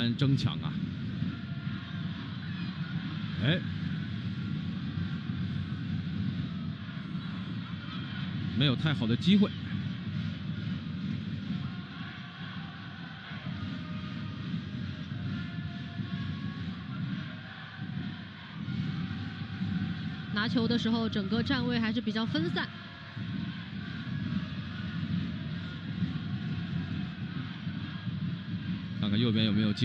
番争抢啊！哎，没有太好的机会。 拿球的时候，整个站位还是比较分散。 看看右边有没有机会。